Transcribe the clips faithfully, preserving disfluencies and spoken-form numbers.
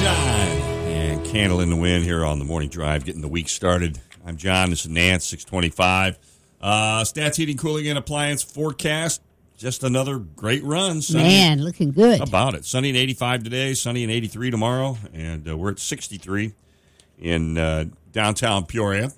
Sunshine and Candle in the Wind here on the Morning Drive, getting the week started. I'm John. This is Nance, six twenty-five. Uh, Stats Heating, Cooling, and Appliance forecast. Just another great run. Sunny, Man, looking good. How about it? Sunny and eighty-five today, sunny and eighty-three tomorrow, and uh, we're at sixty-three in uh, downtown Peoria.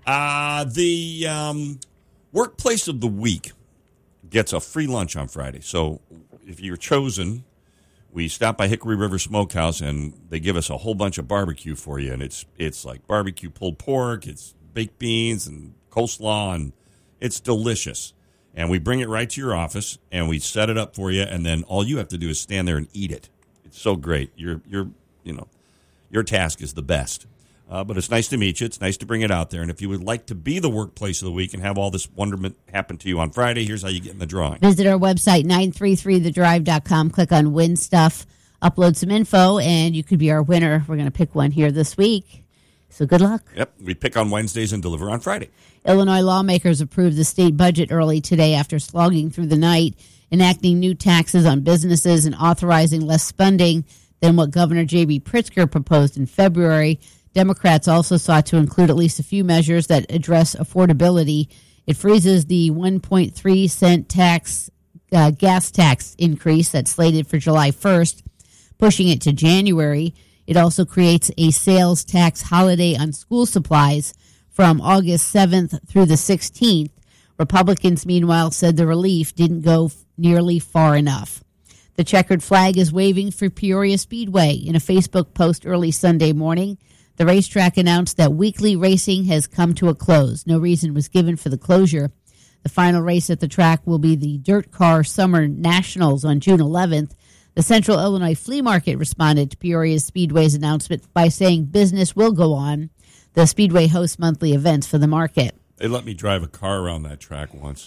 Uh, the um, workplace of the week gets a free lunch on Friday. So if you're chosen, we stop by Hickory River Smokehouse, and they give us a whole bunch of barbecue for you. And it's it's like barbecue pulled pork, it's baked beans and coleslaw, and it's delicious. And we bring it right to your office, and we set it up for you, and then all you have to do is stand there and eat it. It's so great. Your your you know your task is the best. Uh, but it's nice to meet you. It's nice to bring it out there. And if you would like to be the workplace of the week and have all this wonderment happen to you on Friday, here's how you get in the drawing. Visit our website, nine three three the drive dot com. Click on Win Stuff. Upload some info, and you could be our winner. We're going to pick one here this week. So good luck. Yep. We pick on Wednesdays and deliver on Friday. Illinois lawmakers approved the state budget early today after slogging through the night, enacting new taxes on businesses and authorizing less spending than what Governor J B. Pritzker proposed in February. Democrats also sought to include at least a few measures that address affordability. It freezes the one point three cent tax, uh, gas tax increase that's slated for July first, pushing it to January. It also creates a sales tax holiday on school supplies from August seventh through the sixteenth. Republicans, meanwhile, said the relief didn't go nearly far enough. The checkered flag is waving for Peoria Speedway. In a Facebook post early Sunday morning, the racetrack announced that weekly racing has come to a close. No reason was given for the closure. The final race at the track will be the Dirt Car Summer Nationals on June eleventh. The Central Illinois Flea Market responded to Peoria Speedway's announcement by saying business will go on. The Speedway hosts monthly events for the market. They let me drive a car around that track once.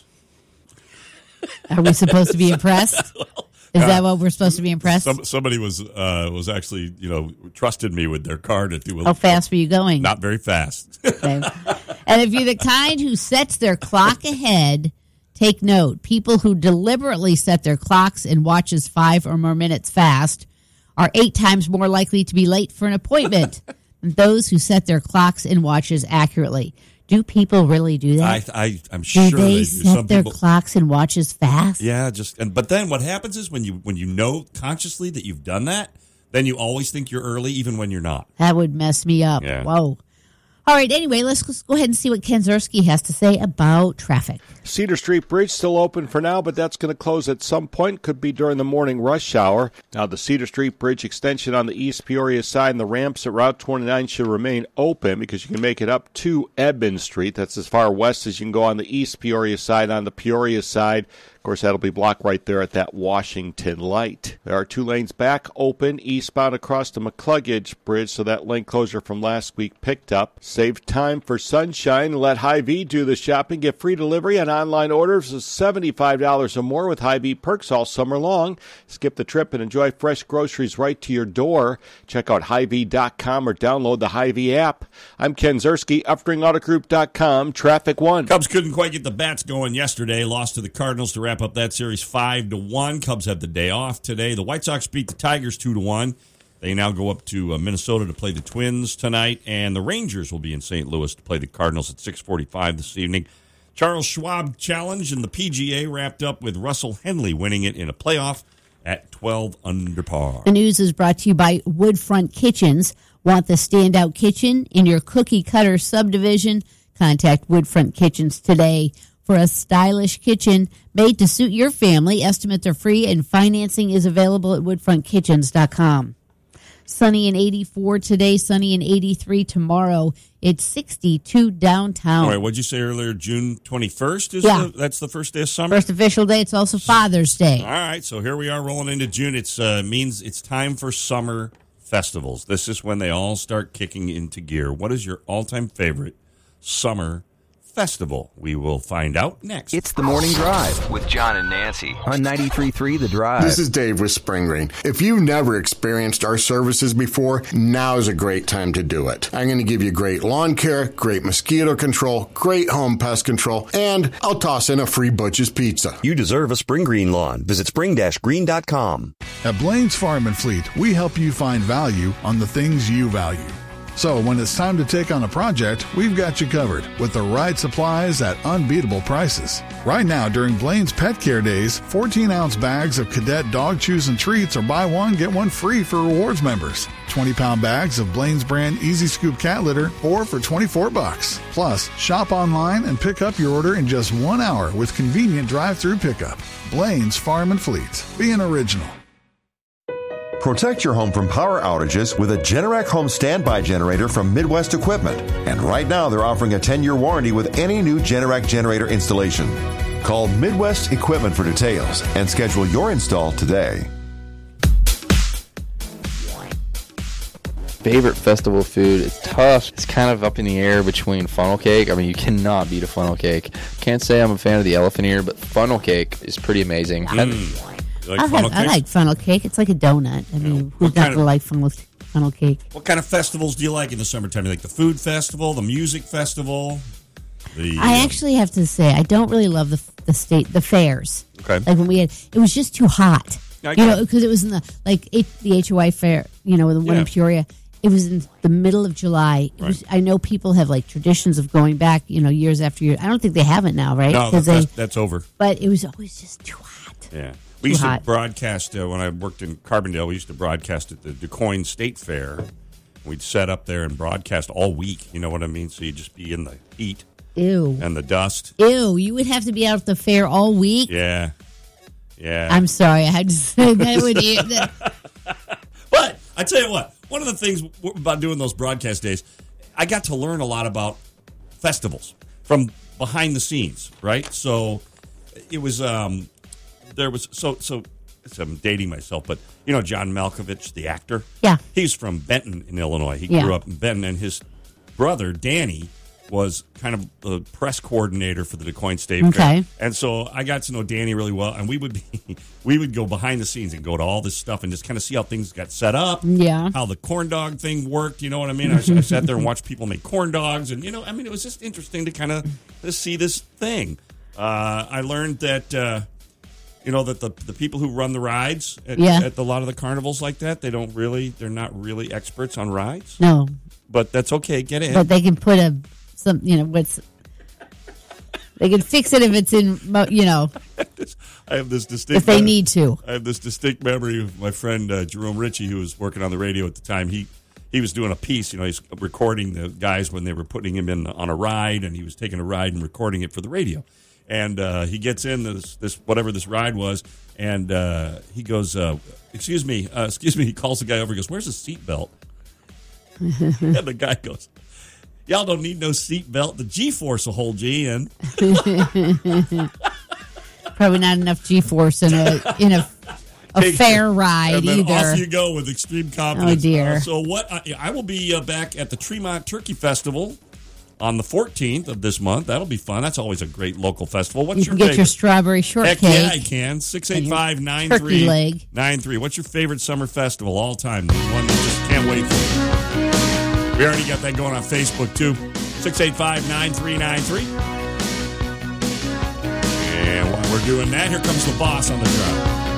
Are we supposed to be impressed? Is that what we're supposed to be impressed? Some, somebody was uh, was actually, you know, trusted me with their car to do a How fast were you going? Not very fast. Okay. And if you're the kind who sets their clock ahead, take note. People who deliberately set their clocks and watches five or more minutes fast are eight times more likely to be late for an appointment than those who set their clocks and watches accurately. Do people really do that? I, I, I'm sure do they, they do. set Some their people, clocks and watches fast? Yeah, just and but then what happens is when you when you know consciously that you've done that, then you always think you're early, even when you're not. That would mess me up. Yeah. Whoa. All right, anyway, let's, let's go ahead and see what Ken Zerski has to say about traffic. Cedar Street Bridge still open for now, but that's going to close at some point. Could be during the morning rush hour. Now, the Cedar Street Bridge extension on the East Peoria side and the ramps at Route twenty-nine should remain open because you can make it up to Edmund Street. That's as far west as you can go on the East Peoria side. On the Peoria side, of course, that'll be blocked right there at that Washington light. There are two lanes back open eastbound across the McCluggage Bridge, so that lane closure from last week picked up. Save time for sunshine. Let Hy-Vee do the shopping. Get free delivery on online orders of seventy-five dollars or more with Hy-Vee perks all summer long. Skip the trip and enjoy fresh groceries right to your door. Check out Hy Vee dot com or download the Hy-Vee app. I'm Ken Zerski, Upstring Auto Group dot com, Traffic One. Cubs couldn't quite get the bats going yesterday. Lost to the Cardinals to wrap up that series five to one. Cubs have the day off today. The White Sox beat the Tigers two to one. They now go up to uh, Minnesota to play the Twins tonight, and the Rangers will be in Saint Louis to play the Cardinals at six forty-five this evening. Charles Schwab Challenge in the P G A wrapped up with Russell Henley winning it in a playoff at twelve under par. The news is brought to you by Woodfront Kitchens. Want the standout kitchen in your cookie cutter subdivision? Contact Woodfront Kitchens today for a stylish kitchen made to suit your family. Estimates are free and financing is available at woodfront kitchens dot com. Sunny and eighty-four today, sunny and eighty-three tomorrow. It's sixty-two downtown. All right, what'd you say earlier? June twenty-first is yeah. the, that's the first day of summer? First official day. It's also Father's Day. All right, so here we are rolling into June. It uh, means it's time for summer festivals. This is when they all start kicking into gear. What is your all-time favorite summer festival? We will find out next. It's the Morning Drive with John and Nancy on ninety-three point three The Drive. This is Dave with Spring Green. If you've never experienced our services before, now is a great time to do it. I'm going to give you great lawn care, great mosquito control, great home pest control, and I'll toss in a free Butch's Pizza. You deserve a Spring Green lawn. Visit spring dash green dot com. At Blaine's Farm and Fleet, we help you find value on the things you value. So when it's time to take on a project, we've got you covered with the right supplies at unbeatable prices. Right now, during Blaine's Pet Care Days, fourteen-ounce bags of Cadet dog chews and treats are buy one, get one free for rewards members. twenty-pound bags of Blaine's brand Easy Scoop cat litter, four for twenty-four bucks. Plus, shop online and pick up your order in just one hour with convenient drive-through pickup. Blaine's Farm and Fleet. Be an original. Protect your home from power outages with a Generac Home Standby Generator from Midwest Equipment. And right now they're offering a ten-year warranty with any new Generac generator installation. Call Midwest Equipment for details and schedule your install today. Favorite festival food? It's tough. It's kind of up in the air between funnel cake. I mean, you cannot beat a funnel cake. Can't say I'm a fan of the elephant ear, but funnel cake is pretty amazing. Mm. Like I, funnel have, I cake? like funnel cake. It's like a donut. I mean, who's What not kind going to of- like funnel, funnel cake? What kind of festivals do you like in the summertime? You like the food festival, the music festival? The, I uh, actually have to say, I don't really love the the state the fairs. Okay. Like when we had, it was just too hot. I You get know, it. because it was in the like H, the H O I fair. You know, the one Yeah. in Peoria. It was in the middle of July. It was, I know people have like traditions of going back. You know, years after year. I don't think they have it now, right? No, 'Cause that's, they, that's over. but it was always just too hot. Yeah. We Too used hot. to broadcast, uh, when I worked in Carbondale, we used to broadcast at the DuQuoin State Fair. We'd set up there and broadcast all week. You know what I mean? So you'd just be in the heat Ew. and the dust. Ew. You would have to be out at the fair all week. Yeah. Yeah. I'm sorry. I had to say that would you. That, But I tell you what, one of the things about doing those broadcast days, I got to learn a lot about festivals from behind the scenes, right? So it was, um, there was, so, so, so I'm dating myself, but you know John Malkovich, the actor? Yeah. He's from Benton in Illinois. He Yeah. grew up in Benton, and his brother, Danny, was kind of the press coordinator for the DuQuoin State Okay. Fair. And so I got to know Danny really well, and we would be, we would go behind the scenes and go to all this stuff and just kind of see how things got set up, Yeah. how the corn dog thing worked. You know what I mean? I, I sat there and watched people make corn dogs, and you know, I mean, it was just interesting to kind of just see this thing. Uh, I learned that. Uh, You know, that the the people who run the rides at, Yeah. at a lot of the carnivals like that, they don't really, they're not really experts on rides. no, But that's okay. Get in. but they can put a some. You know what's. They can fix it if it's in. mo- You know, I have this distinct. if they need to. I have this distinct memory of my friend uh, Jerome Ritchie, who was working on the radio at the time. He he was doing a piece. You know, he's recording the guys when they were putting him in on a ride, and he was taking a ride and recording it for the radio. And uh, he gets in this, this whatever this ride was, and uh, he goes, uh, "Excuse me, uh, excuse me." He calls the guy over. He goes, "Where's the seatbelt?" And the guy goes, "Y'all don't need no seatbelt. The G-force will hold you in." Probably not enough G-force in a in a a Take- fair ride and then either. off you go with extreme confidence. Oh, dear. Uh, so what? I, I will be uh, back at the Tremont Turkey Festival on the fourteenth of this month. That'll be fun. That's always a great local festival. What's You your can get favorite? your strawberry Heck shortcake. yeah, I can. six eight five, nine three turkey leg. nine three. What's your favorite summer festival all time? The one that just can't wait for. We already got that going on Facebook too. six eight five, nine three nine three. And while we're doing that, here comes the boss on the drive.